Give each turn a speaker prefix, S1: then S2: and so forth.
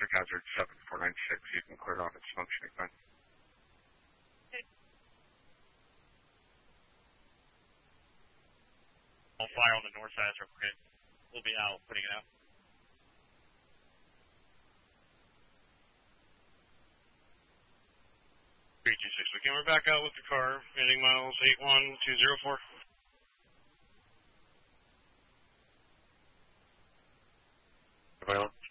S1: Traffic hazard 7496. You can clear off. It's functioning fine.
S2: I'll fire on the north side real quick. We'll be out putting it out. 326. Again, we're back out with the car, ending miles 81204.
S1: Everybody on?